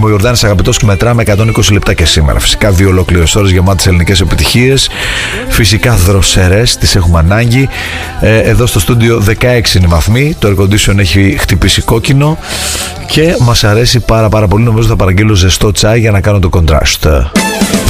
Είμαι ο Ιορδάνης Αγαπητός και μετράμε 120 λεπτά και σήμερα. Φυσικά 2 ολόκληρες ώρες γεμάτες ελληνικές επιτυχίες. Φυσικά δροσερές, τις έχουμε ανάγκη. Εδώ στο στούντιο 16 είναι οι βαθμοί. Το air condition έχει χτυπήσει κόκκινο και μας αρέσει πάρα πολύ. Νομίζω θα παραγγείλω ζεστό τσάι για να κάνω το contrast.